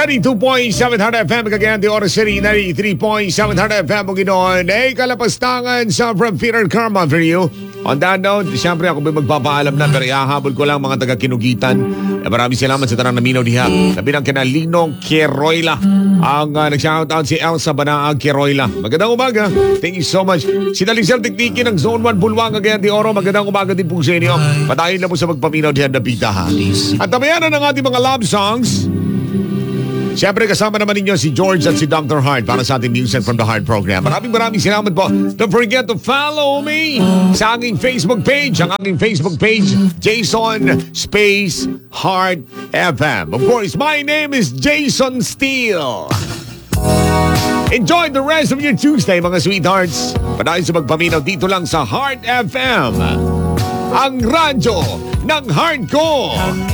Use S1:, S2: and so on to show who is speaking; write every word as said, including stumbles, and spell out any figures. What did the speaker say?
S1: ninety-two point seven Heart F M, Cagayan de Oro City, ninety-three point seven Heart F M, Bukidnon. Hey, kalapastangan sa From Peter Karma for you. On that note, siyempre ako may magpapaalam na, pero ihahabol ko lang mga taga-Kinugitan. Eh, maraming salamat sa tanang naminaw diha. Sabi ng kinalinong Keroyla. Ang uh, nag-shoutout si Elsa Banaag Keroyla. Magandang umaga. Thank you so much. Si Dalisel Tekniki ng Zone one Bulwang, Cagayan de Oro. Magandang umaga din po sa inyo. Patayin na po sa magpaminaw diha na pita ha. At tabayanan ng ating mga love songs. Siyempre kasama naman ninyo si George at si Doctor Heart para sa ating Music from the Heart program. Maraming maraming salamat po. Don't forget to follow me sa aking Facebook page. Ang aking Facebook page, Jason Space Heart F M. Of course, my name is Jason Steele. Enjoy the rest of your Tuesday, mga sweethearts. Panahin sa magpaminaw dito lang sa Heart F M. Ang radyo ng heart ko.